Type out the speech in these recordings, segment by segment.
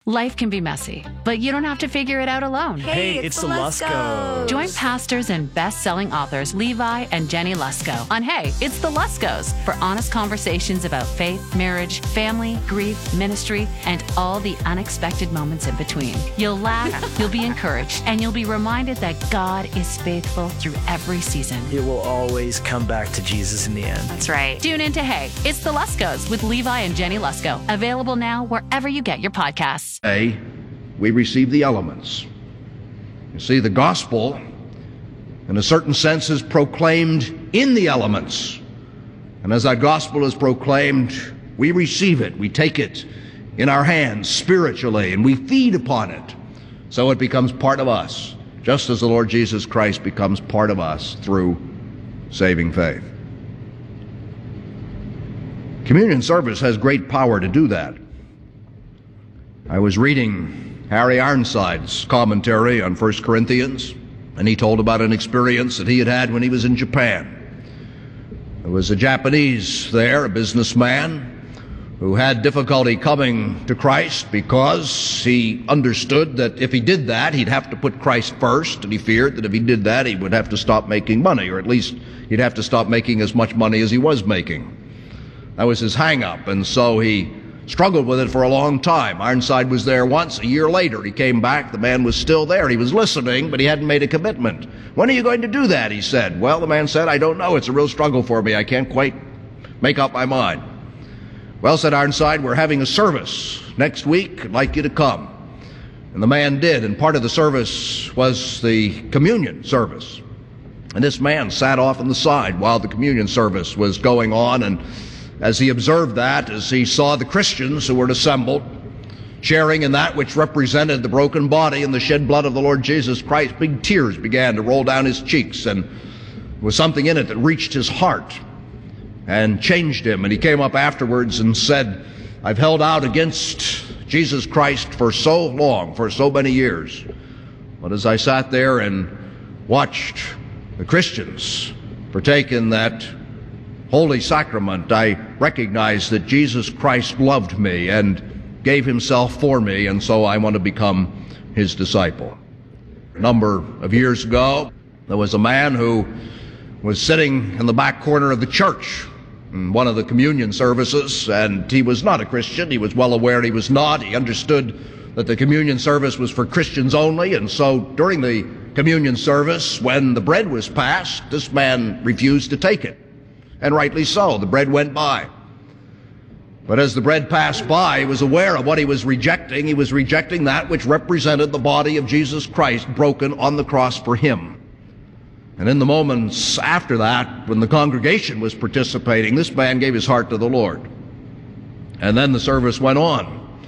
Life can be messy, but you don't have to figure it out alone. Hey, it's the Luskos. Join pastors and best-selling authors Levi and Jenny Lusko on Hey, It's the Luskos for honest conversations about faith, marriage, family, grief, ministry, and all the unexpected moments in between. You'll laugh, you'll be encouraged, and you'll be reminded that God is faithful through every season. It will always come back to Jesus in the end. That's right. Tune in to Hey, It's the Luskos with Levi and Jenny Lusko. Available now wherever you get your podcasts. Today, we receive the elements. You see, the gospel, in a certain sense, is proclaimed in the elements. And as that gospel is proclaimed, we receive it. We take it in our hands spiritually, and we feed upon it. So it becomes part of us, just as the Lord Jesus Christ becomes part of us through saving faith. Communion service has great power to do that. I was reading Harry Ironside's commentary on 1 Corinthians, and he told about an experience that he had had when he was in Japan. There was a Japanese there, a businessman, who had difficulty coming to Christ because he understood that if he did that, he'd have to put Christ first, and he feared that if he did that, he would have to stop making money, or at least he'd have to stop making as much money as he was making. That was his hang-up, and so he struggled with it for a long time. Ironside was there once. A year later, he came back. The man was still there. He was listening, but he hadn't made a commitment. When are you going to do that? He said. Well, the man said, I don't know. It's a real struggle for me. I can't quite make up my mind. Well, said Ironside, we're having a service next week. I'd like you to come. And the man did, and part of the service was the communion service. And this man sat off on the side while the communion service was going on, and as he observed that, as he saw the Christians who were assembled, sharing in that which represented the broken body and the shed blood of the Lord Jesus Christ, big tears began to roll down his cheeks, and there was something in it that reached his heart and changed him. And he came up afterwards and said, I've held out against Jesus Christ for so long, for so many years. But as I sat there and watched the Christians partake in that holy sacrament, I recognized that Jesus Christ loved me and gave himself for me, and so I want to become his disciple. A number of years ago, there was a man who was sitting in the back corner of the church in one of the communion services, and he was not a Christian. He was well aware he was not. He understood that the communion service was for Christians only, and so during the communion service, when the bread was passed, this man refused to take it. And rightly so. The bread went by. But as the bread passed by, he was aware of what he was rejecting. He was rejecting that which represented the body of Jesus Christ broken on the cross for him. And in the moments after that, when the congregation was participating, this man gave his heart to the Lord. And then the service went on.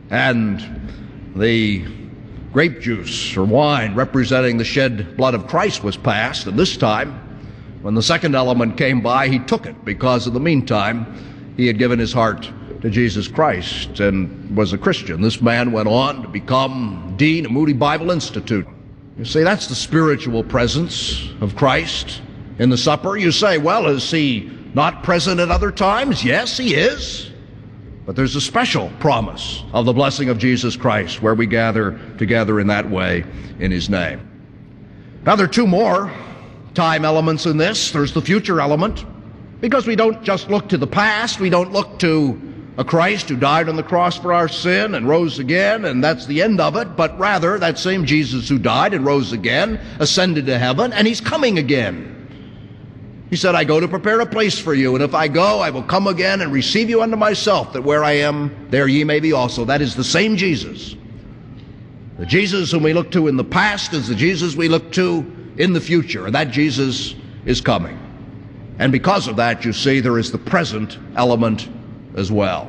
And the grape juice or wine representing the shed blood of Christ was passed. And this time, when the second element came by, he took it because in the meantime, he had given his heart to Jesus Christ and was a Christian. This man went on to become dean of Moody Bible Institute. You see, that's the spiritual presence of Christ in the supper. You say, well, is he not present at other times? Yes, he is. But there's a special promise of the blessing of Jesus Christ where we gather together in that way in his name. Now, there are two more time elements in this. There's the future element, because we don't just look to the past. We don't look to a Christ who died on the cross for our sin and rose again, and that's the end of it, but rather that same Jesus who died and rose again ascended to heaven, and he's coming again. He said, I go to prepare a place for you, and if I go, I will come again and receive you unto myself, that where I am, there ye may be also. That is the same Jesus. The Jesus whom we look to in the past is the Jesus we look to in the future, and that Jesus is coming. And because of that, you see, there is the present element as well.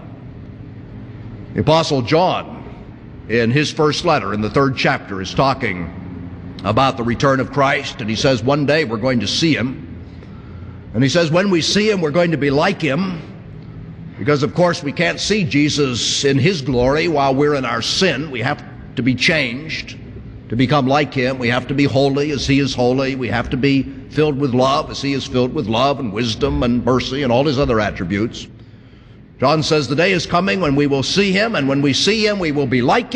The Apostle John, in his first letter, in the 3rd chapter, is talking about the return of Christ, and he says one day we're going to see him. And he says when we see him, we're going to be like him, because of course we can't see Jesus in his glory while we're in our sin. We have to be changed to become like him. We have to be holy as he is holy. We have to be filled with love as he is filled with love and wisdom and mercy and all his other attributes. John says the day is coming when we will see him, and when we see him, we will be like him.